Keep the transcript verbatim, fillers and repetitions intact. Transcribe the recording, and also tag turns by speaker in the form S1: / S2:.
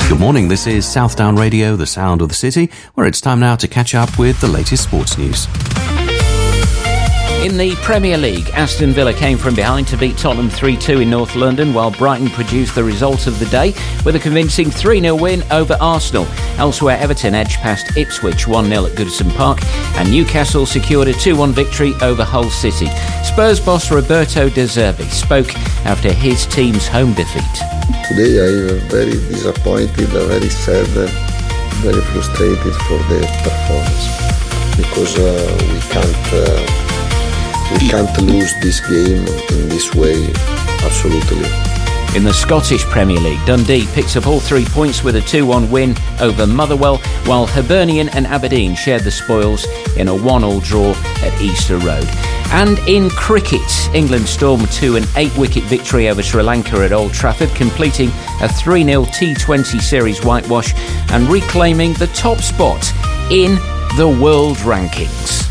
S1: Good morning, this is Southdown Radio, the sound of the city, where it's time now to catch up with the latest sports news.
S2: In the Premier League, Aston Villa came from behind to beat Tottenham three two in North London, while Brighton produced the result of the day with a convincing three nil win over Arsenal. Elsewhere, Everton edged past Ipswich one nil at Goodison Park, and Newcastle secured a two one victory over Hull City. Spurs boss Roberto De Zerbi spoke after his team's home defeat.
S3: Today I am very disappointed, very sad, very frustrated for the performance, because uh, we can't... Uh, We can't lose this game in this way, absolutely.
S2: In the Scottish Premier League, Dundee picked up all three points with a two one win over Motherwell, while Hibernian and Aberdeen shared the spoils in a one all draw at Easter Road. And in cricket, England stormed to an eight-wicket victory over Sri Lanka at Old Trafford, completing a three nil T twenty series whitewash and reclaiming the top spot in the world rankings.